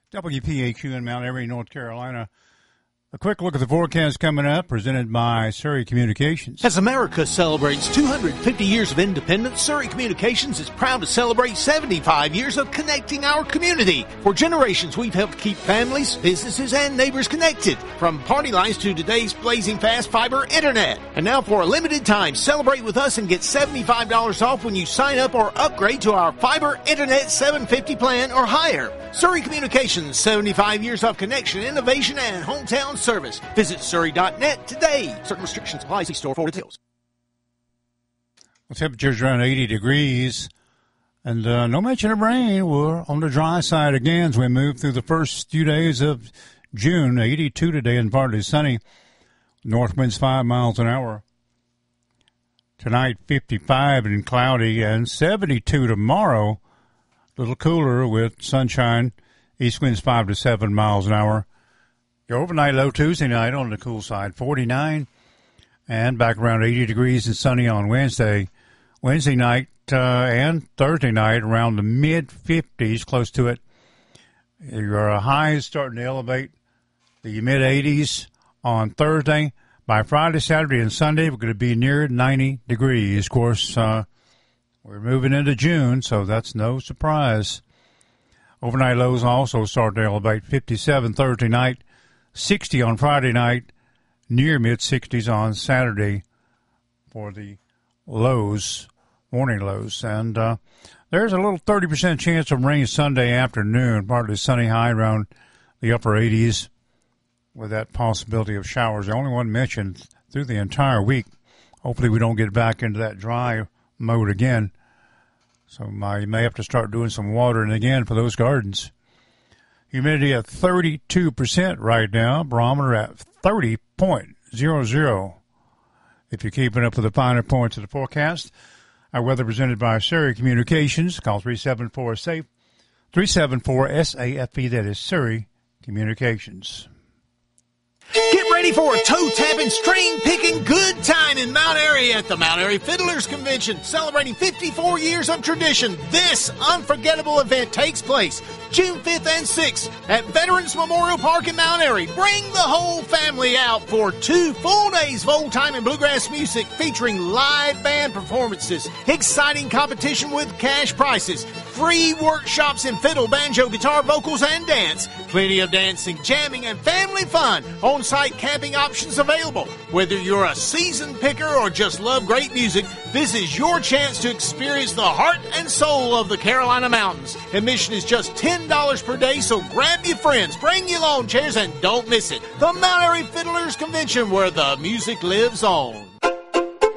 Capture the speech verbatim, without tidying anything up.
W P A Q in Mount Airy, North Carolina. A quick look at the forecast coming up, presented by Surrey Communications. As America celebrates two hundred fifty years of independence, Surrey Communications is proud to celebrate seventy-five years of connecting our community. For generations, we've helped keep families, businesses, and neighbors connected. From party lines to today's blazing fast fiber internet. And now for a limited time, celebrate with us and get seventy-five dollars off when you sign up or upgrade to our fiber internet seven fifty plan or higher. Surrey Communications, seventy-five years of connection, innovation, and hometown service. Visit surrey dot net today. Certain restrictions apply. See store for details. Well, temperature's around eighty degrees, and uh, no mention of rain. We're on the dry side again as we move through the first few days of June. eighty-two today and partly sunny. North winds five miles an hour. Tonight, fifty-five and cloudy, and seventy-two tomorrow. A little cooler with sunshine. East winds five to seven miles an hour. Your overnight low Tuesday night on the cool side, forty-nine, and back around eighty degrees and sunny on Wednesday. Wednesday night uh, and Thursday night around the mid-fifties, close to it. Your highs starting to elevate the mid-eighties on Thursday. By Friday, Saturday, and Sunday, we're going to be near ninety degrees. Of course, uh, we're moving into June, so that's no surprise. Overnight lows also start to elevate, fifty-seven Thursday night. sixty on Friday night, near mid-sixties on Saturday for the lows, morning lows. And uh, there's a little thirty percent chance of rain Sunday afternoon, partly sunny high around the upper eighties with that possibility of showers. The only one mentioned through the entire week. Hopefully we don't get back into that dry mode again. So uh, you may have to start doing some watering again for those gardens. Humidity at thirty-two percent right now. Barometer at thirty point zero zero. If you're keeping up with the finer points of the forecast, our weather presented by Surrey Communications. Call three seven four SAFE, three seven four S A F E. That is Surrey Communications. Get ready for a toe-tapping, string-picking good time in Mount Airy at the Mount Airy Fiddlers Convention, celebrating fifty-four years of tradition. This unforgettable event takes place June fifth and sixth at Veterans Memorial Park in Mount Airy. Bring the whole family out for two full days of old-time and bluegrass music featuring live band performances, exciting competition with cash prizes, free workshops in fiddle, banjo, guitar, vocals, and dance, plenty of dancing, jamming, and family fun. On-site camping options available. Whether you're a seasoned picker or just love great music, this is your chance to experience the heart and soul of the Carolina Mountains. Admission is just ten dollars per day, so grab your friends, bring your lawn chairs, and don't miss it. The Mount Airy Fiddlers Convention, where the music lives on.